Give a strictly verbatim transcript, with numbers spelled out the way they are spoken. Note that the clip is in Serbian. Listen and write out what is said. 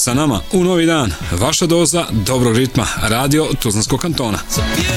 sa nama u novi dan. Vaša doza dobrog ritma, radio Tuzlanskog kantona.